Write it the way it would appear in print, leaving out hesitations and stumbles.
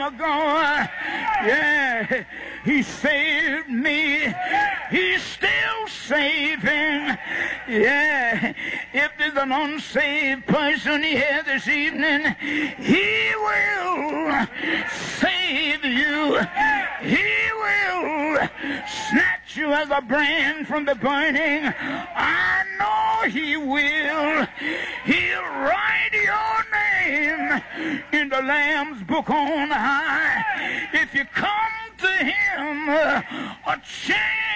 ago. Yeah, he saved me. He's still saving. Yeah, if there's an unsaved person here this evening, he will save you. He will snatch you as a brand from the burning. I know he will. He'll write your name in the Lamb's book on high. If you come to him, a chance